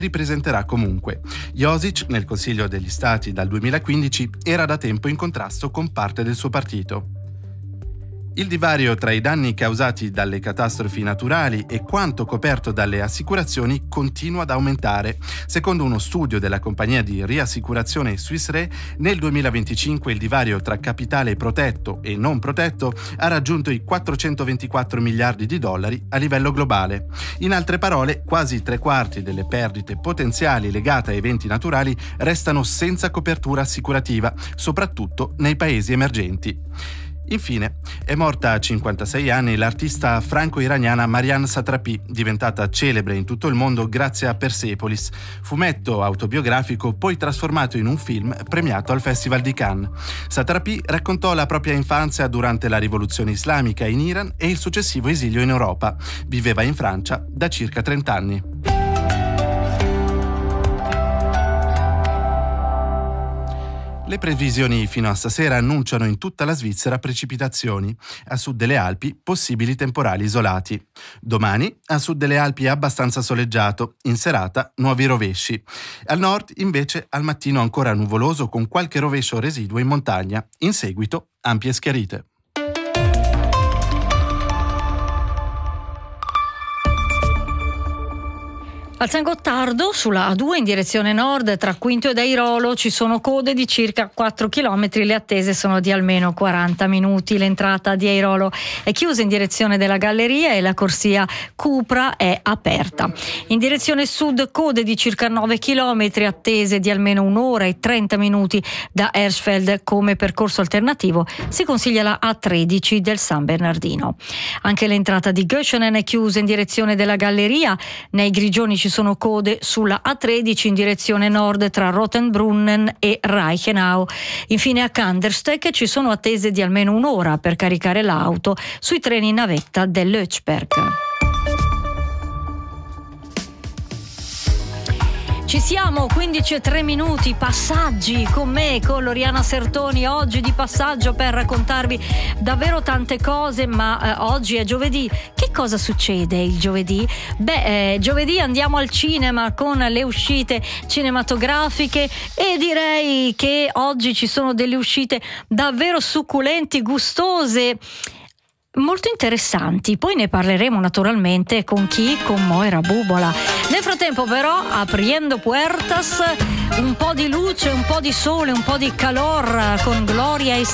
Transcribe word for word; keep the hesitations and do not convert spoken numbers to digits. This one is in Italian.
ripresenterà comunque. Josic, nel Consiglio degli Stati dal duemilaquindici, era da tempo in contrasto con parte del suo partito. Il divario tra i danni causati dalle catastrofi naturali e quanto coperto dalle assicurazioni continua ad aumentare. Secondo uno studio della compagnia di riassicurazione Swiss Re, nel duemilaventicinque il divario tra capitale protetto e non protetto ha raggiunto i quattrocentoventiquattro miliardi di dollari a livello globale. In altre parole, quasi tre quarti delle perdite potenziali legate a eventi naturali restano senza copertura assicurativa, soprattutto nei paesi emergenti. Infine, è morta a cinquantasei anni l'artista franco-iraniana Marianne Satrapi, diventata celebre in tutto il mondo grazie a Persepolis, fumetto autobiografico poi trasformato in un film premiato al Festival di Cannes. Satrapi raccontò la propria infanzia durante la rivoluzione islamica in Iran e il successivo esilio in Europa. Viveva in Francia da circa trenta anni. Le previsioni fino a stasera annunciano in tutta la Svizzera precipitazioni, a sud delle Alpi possibili temporali isolati. Domani a sud delle Alpi è abbastanza soleggiato, in serata nuovi rovesci. Al nord invece al mattino ancora nuvoloso con qualche rovescio residuo in montagna, in seguito ampie schiarite. Al San Gottardo, sulla A due in direzione nord, tra Quinto ed Airolo, ci sono code di circa quattro chilometri, le attese sono di almeno quaranta minuti. L'entrata di Airolo è chiusa in direzione della galleria e la corsia Cupra è aperta. In direzione sud, code di circa nove chilometri, attese di almeno un'ora e trenta minuti da Ersfeld. Come percorso alternativo si consiglia la A tredici del San Bernardino. Anche l'entrata di Göschenen è chiusa in direzione della galleria. Nei Grigioni ci sono code sulla A tredici in direzione nord tra Rotenbrunnen e Reichenau. Infine a Kandersteg ci sono attese di almeno un'ora per caricare l'auto sui treni navetta dell'Ötsberg. Ci siamo, quindici e tre minuti, passaggi con me, con Loriana Sertoni, oggi di passaggio per raccontarvi davvero tante cose, ma eh, oggi è giovedì. Che cosa succede il giovedì? Beh, eh, giovedì andiamo al cinema con le uscite cinematografiche e direi che oggi ci sono delle uscite davvero succulenti, gustose, molto interessanti. Poi ne parleremo naturalmente con chi? Con Moira Bubola. Nel frattempo però, apriendo puertas, un po' di luce, un po' di sole, un po' di calor con Gloria e